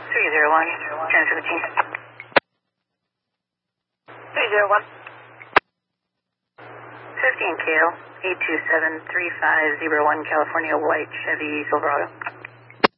301, 1017. 301. 15 KL, 827-3501, California, white Chevy Silverado.